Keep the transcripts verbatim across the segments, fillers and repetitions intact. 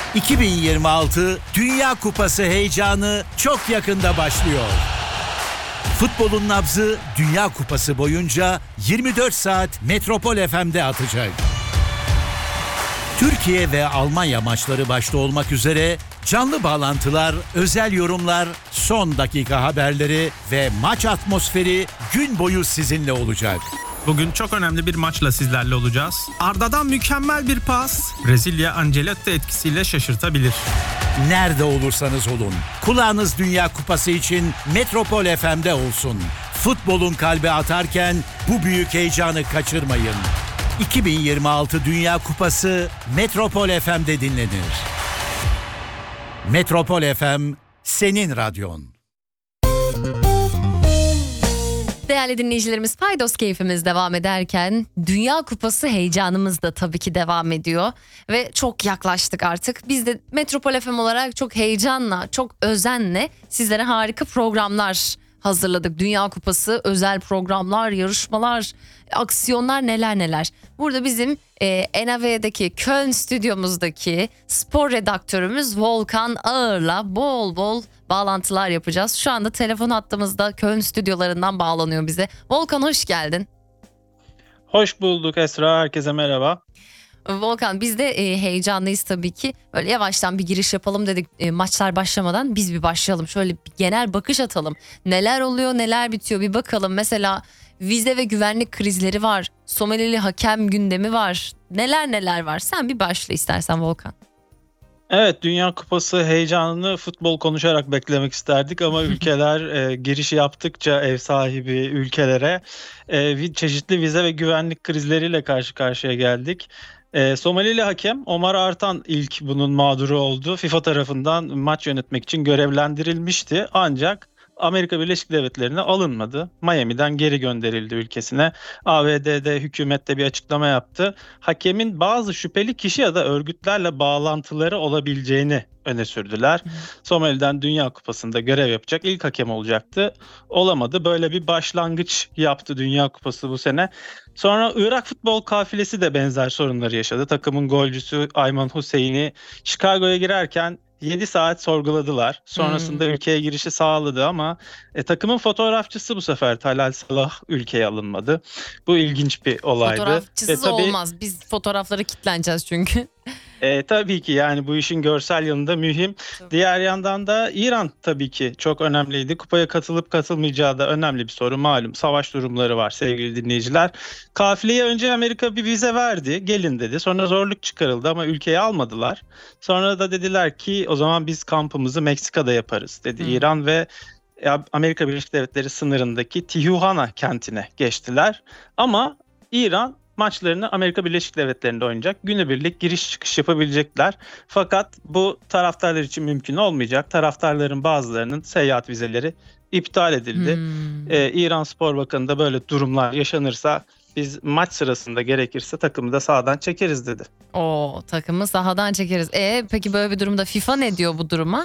iki bin yirmi altı Dünya Kupası heyecanı çok yakında başlıyor. Futbolun nabzı Dünya Kupası boyunca yirmi dört saat Metropol F M'de atacak. Türkiye ve Almanya maçları başta olmak üzere canlı bağlantılar, özel yorumlar, son dakika haberleri ve maç atmosferi gün boyu sizinle olacak. Bugün çok önemli bir maçla sizlerle olacağız. Arda'dan mükemmel bir pas, Brezilya Ancelotti etkisiyle şaşırtabilir. Nerede olursanız olun, kulağınız Dünya Kupası için Metropol F M'de olsun. Futbolun kalbi atarken bu büyük heyecanı kaçırmayın. iki bin yirmi altı Dünya Kupası Metropol F M'de dinlenir. Metropol F M, senin radyon. Değerli dinleyicilerimiz, Paydos keyfimiz devam ederken Dünya Kupası heyecanımız da tabii ki devam ediyor. Ve çok yaklaştık artık. Biz de Metropol F M olarak çok heyecanla, çok özenle sizlere harika programlar hazırladık. Dünya Kupası özel programlar, yarışmalar, aksiyonlar, neler neler. Burada bizim e, N A V'deki Köln stüdyomuzdaki spor redaktörümüz Volkan Ağır'la bol bol bağlantılar yapacağız. Şu anda telefon hattımızda Köln stüdyolarından bağlanıyor bize. Volkan, hoş geldin. Hoş bulduk Esra, herkese merhaba. Volkan, biz de e, heyecanlıyız tabii ki. Böyle yavaştan bir giriş yapalım dedik, e, maçlar başlamadan biz bir başlayalım. Şöyle bir genel bakış atalım. Neler oluyor, neler bitiyor bir bakalım. Mesela vize ve güvenlik krizleri var. Somalili hakem gündemi var. Neler neler var. Sen bir başla istersen Volkan. Evet, Dünya Kupası heyecanını futbol konuşarak beklemek isterdik ama ülkeler e, girişi yaptıkça ev sahibi ülkelere e, çeşitli vize ve güvenlik krizleriyle karşı karşıya geldik. E, Somalili hakem Omar Artan ilk bunun mağduru oldu. FIFA tarafından maç yönetmek için görevlendirilmişti ancak Amerika Birleşik Devletleri'ne alınmadı. Miami'den geri gönderildi ülkesine. A B D'de hükümet de bir açıklama yaptı. Hakemin bazı şüpheli kişi ya da örgütlerle bağlantıları olabileceğini öne sürdüler. Hmm. Somali'den Dünya Kupası'nda görev yapacak ilk hakem olacaktı. Olamadı. Böyle bir başlangıç yaptı Dünya Kupası bu sene. Sonra Irak futbol kafilesi de benzer sorunları yaşadı. Takımın golcüsü Ayman Hüseyin'i Chicago'ya girerken yedi saat sorguladılar. Sonrasında hmm. ülkeye girişi sağladı ama e, takımın fotoğrafçısı bu sefer Talal Salah ülkeye alınmadı. Bu ilginç bir olaydı. Fotoğrafçısız e, tabii, olmaz. Biz fotoğraflara kilitleneceğiz çünkü. E, tabii ki yani bu işin görsel yanında mühim. Tabii. Diğer yandan da İran tabii ki çok önemliydi. Kupaya katılıp katılmayacağı da önemli bir soru. Malum savaş durumları var sevgili dinleyiciler. Kafileye önce Amerika bir vize verdi. Gelin dedi. Sonra zorluk çıkarıldı ama ülkeye almadılar. Sonra da dediler ki o zaman biz kampımızı Meksika'da yaparız dedi hmm. İran ve Amerika Birleşik Devletleri sınırındaki Tijuana kentine geçtiler. Ama İran maçlarını Amerika Birleşik Devletleri'nde oynayacak. Günübirlik giriş çıkış yapabilecekler. Fakat bu taraftarlar için mümkün olmayacak. Taraftarların bazılarının seyahat vizeleri iptal edildi. Hmm. Ee, İran Spor Bakanı da böyle durumlar yaşanırsa biz maç sırasında gerekirse takımı da sahadan çekeriz dedi. Oo, takımı sahadan çekeriz. E peki böyle bir durumda FIFA ne diyor bu duruma?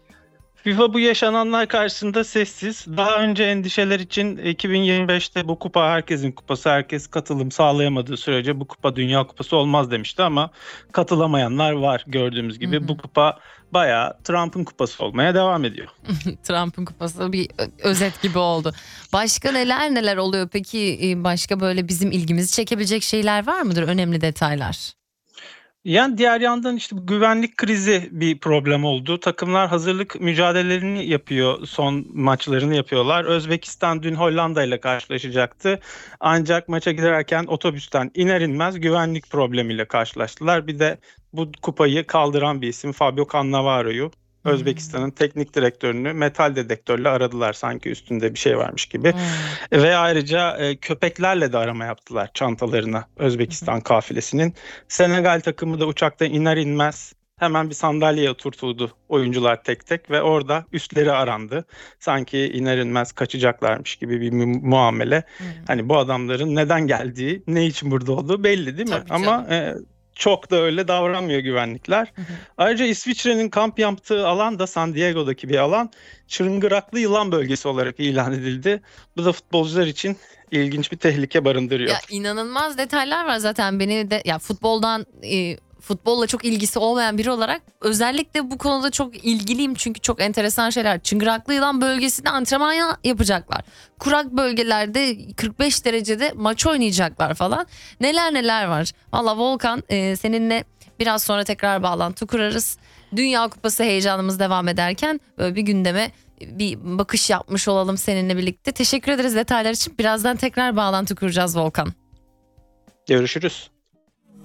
FIFA bu yaşananlar karşısında sessiz. Daha önce endişeler için iki bin yirmi beşte bu kupa herkesin kupası, herkes katılım sağlayamadığı sürece bu kupa Dünya Kupası olmaz demişti ama katılamayanlar var gördüğümüz gibi. Hı hı. Bu kupa bayağı Trump'ın kupası olmaya devam ediyor. Trump'ın kupası bir özet gibi oldu. Başka neler neler oluyor peki? Başka böyle bizim ilgimizi çekebilecek şeyler var mıdır? Önemli detaylar. Yani diğer yandan işte güvenlik krizi bir problem oldu. Takımlar hazırlık mücadelelerini yapıyor, son maçlarını yapıyorlar. Özbekistan dün Hollanda ile karşılaşacaktı. Ancak maça giderken otobüsten iner inmez güvenlik problemiyle karşılaştılar. Bir de bu kupayı kaldıran bir isim Fabio Cannavaro'yu, Özbekistan'ın teknik direktörünü metal dedektörle aradılar sanki üstünde bir şey varmış gibi. Hmm. Ve ayrıca e, köpeklerle de arama yaptılar çantalarına Özbekistan hmm. kafilesinin. Senegal takımı da uçaktan iner inmez hemen bir sandalyeye oturtuldu oyuncular tek tek ve orada üstleri arandı. Sanki iner inmez kaçacaklarmış gibi bir mu- muamele. Hmm. Hani bu adamların neden geldiği, ne için burada olduğu belli değil mi? Tabii Ama e, çok da öyle davranmıyor güvenlikler. Hı hı. Ayrıca İsviçre'nin kamp yaptığı alan da San Diego'daki bir alan. Çıngıraklı yılan bölgesi olarak ilan edildi. Bu da futbolcular için ilginç bir tehlike barındırıyor. Ya inanılmaz detaylar var zaten beni de ya futboldan e, futbolla çok ilgisi olmayan biri olarak özellikle bu konuda çok ilgiliyim. Çünkü çok enteresan şeyler. Çıngıraklı Yılan bölgesinde antrenman ya- yapacaklar. Kurak bölgelerde kırk beş derecede maç oynayacaklar falan. Neler neler var. Valla Volkan, e, seninle biraz sonra tekrar bağlantı kurarız. Dünya Kupası heyecanımız devam ederken böyle bir gündeme bir bakış yapmış olalım seninle birlikte. Teşekkür ederiz detaylar için. Birazdan tekrar bağlantı kuracağız Volkan. Görüşürüz.